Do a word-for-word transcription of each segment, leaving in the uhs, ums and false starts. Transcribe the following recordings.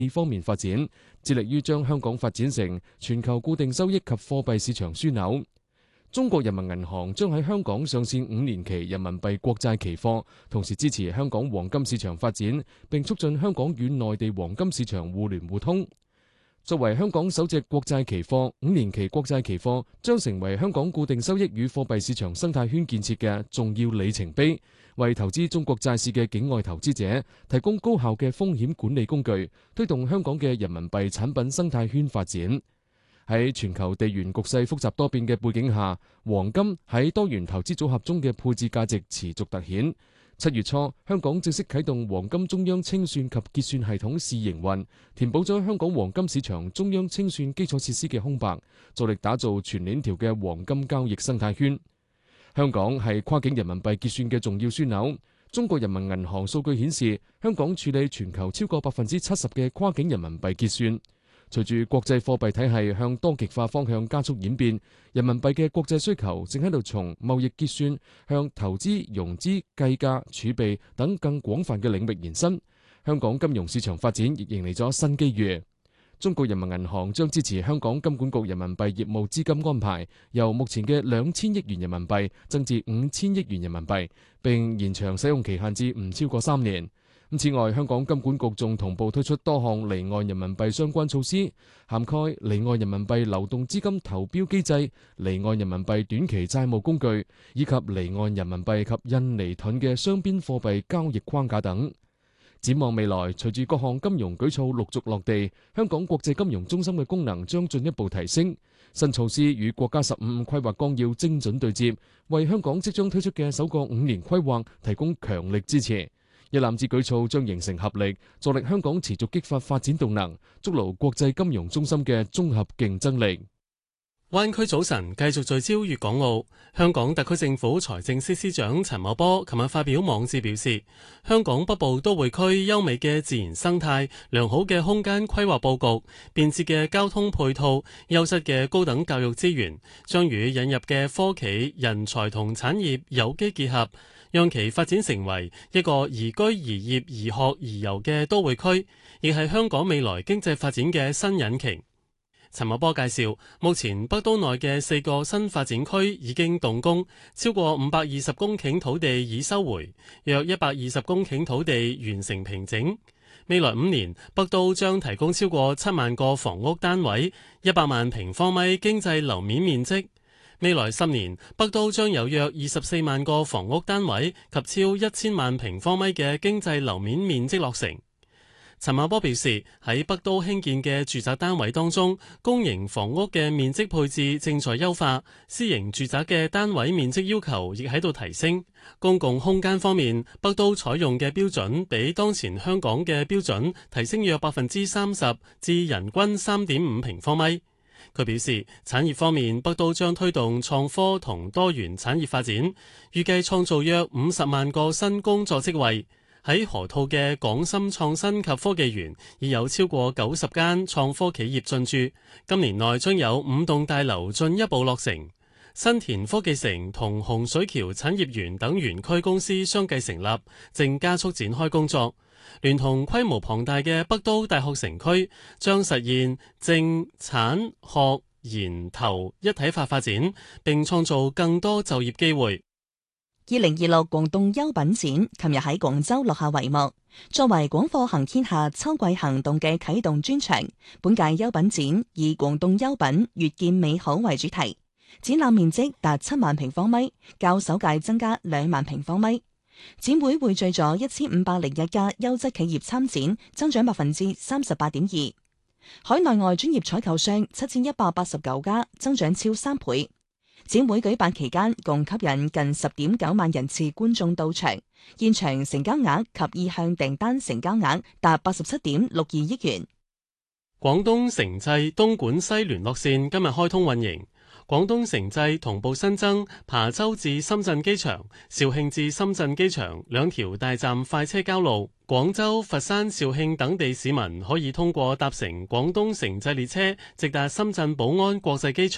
方面發展，致力於將香港發展成全球固定收益及貨幣市場樞紐。中國人民銀行將喺香港上線五年期人民幣國債期貨，同時支持香港黃金市場發展，並促進香港與內地黃金市場互聯互通。作為香港首隻國債期貨，五年期國債期貨將成為香港固定收益與貨幣市場生態圈建設嘅重要里程碑，為投資中國債市嘅境外投資者提供高效嘅風險管理工具，推動香港嘅人民幣產品生態圈發展。喺全球地緣局勢複雜多變嘅背景下，黃金喺多元投資組合中嘅配置價值持續凸顯。七月初，香港正式啟動黃金中央清算及結算系統試營運，填補咗香港黃金市場中央清算基礎設施嘅空白，助力打造全鏈條嘅黃金交易生態圈。香港係跨境人民幣結算嘅重要樞紐。中國人民銀行數據顯示，香港處理全球超過百分之七十嘅跨境人民幣結算。隨住國際貨幣體系向多極化方向加速演變，人民幣嘅國際需求正喺度從貿易結算向投資、融資、計價、儲備等更廣泛嘅領域延伸。香港金融市場發展亦迎嚟咗新機遇。中國人民銀行將支持香港金管局人民幣業務資金安排，由目前嘅兩千億元人民幣增至五千億元人民幣，並延長使用期限至唔超過三年。此外，香港金管局仲同步推出多項離岸人民幣相關措施，涵蓋離岸人民幣流動資金投標機制、離岸人民幣短期債務工具，以及離岸人民幣及印尼盾嘅雙邊貨幣交易框架等。展望未來，隨住各項金融舉措陸續落地，香港國際金融中心嘅功能將進一步提升。新措施與國家十五五規劃綱要精準對接，為香港即將推出嘅首個五年規劃提供強力支持。一攬子舉措將形成合力，助力香港持續激發發展動能，築牢國際金融中心嘅綜合競爭力。 灣區早晨繼續聚焦粵港澳。香港特區政府財政司司長陳茂波琴日發表網誌表示，香港北部都會區優美嘅自然生態、良好嘅空間規劃佈局、便捷嘅交通配套、優質嘅高等教育資源，將與引入嘅科企、人才同產業有機結合，讓其發展成為一個宜居宜業宜學宜遊嘅都會區，亦係香港未來經濟發展嘅新引擎。陳茂波介紹，目前北都內嘅四個新發展區已經動工，超過五百二十公頃土地已收回，約一百二十公頃土地完成平整。未來五年，北都將提供超過七萬個房屋單位，一百萬平方米經濟樓面面積。未來十年，北都將有約二十四萬個房屋單位及超一千萬平方米嘅經濟樓面面積落成。陳茂波表示，喺北都興建嘅住宅單位當中，公營房屋嘅面積配置正在優化，私營住宅嘅單位面積要求亦喺度提升。公共空間方面，北都採用嘅標準比當前香港嘅標準提升約百分之三十至人均三點五平方米。佢表示，產業方面，北都將推動創科同多元產業發展，預計創造約五十萬個新工作職位。喺河套嘅港深創新及科技園已有超過九十間創科企業進駐，今年內將有五棟大樓進一步落成。新田科技城同洪水橋產業園等園區公司相繼成立，正加速展開工作。聯同規模龐大嘅北都大學城區，將實現政產學研投一體化發展，並創造更多就業機會。 二零二六廣東優品展琴日喺廣州落下帷幕，作為廣貨行天下秋季行動嘅啟動專場，本屆優品展以廣東優品越見美好為主題，展覽面積達七萬平方米，較首屆增加兩萬平方米。展會匯聚咗一千五百零一家優質企業參展，增長百分之三十八點二。海內外專業採購商七千一百八十九家，增長超三倍。展會舉辦期間，共吸引近十點九萬人次觀眾到場，現場成交額及意向訂單成交額達八十七點六二億元。 廣東城際東莞西聯絡線今日開通運營，廣東城際同步新增琶洲至深圳機場、肇慶至深圳機場兩條大站快車交路。廣州、佛山、肇慶等地市民可以通過搭乘廣東城際列車直達深圳寶安國際機場。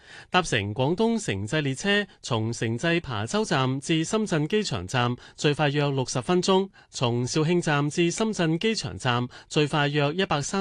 搭乘廣東城際列車，從城際琶洲站至深圳機場站最快約六十分鐘，從肇慶站至深圳機場站最快約一百三